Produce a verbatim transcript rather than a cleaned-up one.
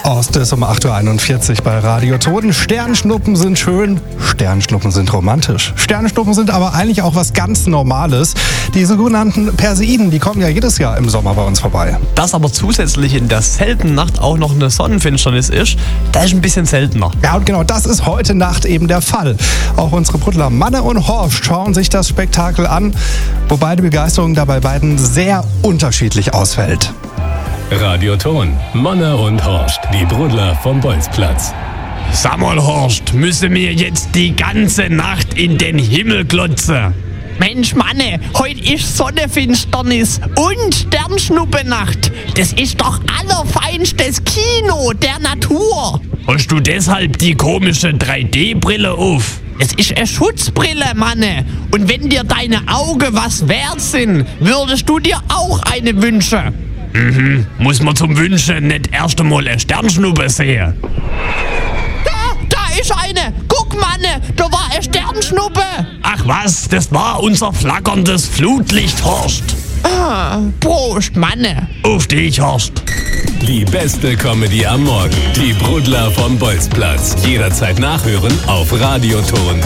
Horst ist um acht Uhr einundvierzig bei Radio Ton. Sternschnuppen sind schön, Sternschnuppen sind romantisch. Sternschnuppen sind aber eigentlich auch was ganz Normales. Die sogenannten Perseiden, die kommen ja jedes Jahr im Sommer bei uns vorbei. Dass aber zusätzlich in der seltenen Nacht auch noch eine Sonnenfinsternis ist, das ist ein bisschen seltener. Ja, und genau das ist heute Nacht eben der Fall. Auch unsere Brüttler Manne und Horst schauen sich das Spektakel an, wobei die Begeisterung da bei beiden sehr unterschiedlich ausfällt. Radio Ton, Manne und Horst, die Brudler vom Bolzplatz. Sag mal, Horst, müssen wir jetzt die ganze Nacht in den Himmel glotzen? Mensch, Manne, heute ist Sonnenfinsternis und Sternschnuppenacht. Das ist doch allerfeinstes Kino der Natur. Hast du deshalb die komische drei D Brille auf? Es ist eine Schutzbrille, Manne. Und wenn dir deine Augen was wert sind, würdest du dir auch eine wünschen. Mhm, muss man zum Wünschen nicht erst einmal eine Sternschnuppe sehen? Da, da ist eine. Guck, Manne, da war eine Sternschnuppe. Ach was, das war unser flackerndes Flutlicht, Horst. Ah, Prost, Manne. Auf dich, Horst. Die beste Comedy am Morgen. Die Brudler vom Bolzplatz. Jederzeit nachhören auf radioton